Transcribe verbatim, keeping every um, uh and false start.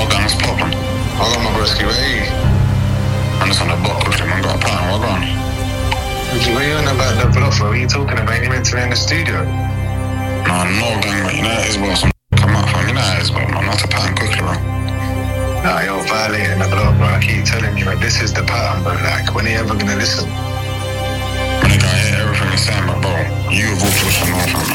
What gang is poppin'? I got my broski ready. I'm just on the block quickly, man. Got a plan. What on? What you on about the block, bro? What are you talking about? You meant to be in the studio. Nah, no gang, man. You know it is, bro. Some come up, fam. You know it is, bro, man. Not a pattern quickly, bro. Nah, you're violating the block, bro. I keep telling you, man, this is the pattern, bro. Like, when are you ever gonna listen? Man, nigga, I hear everything you're saying, but bro, you have all for some more, fam.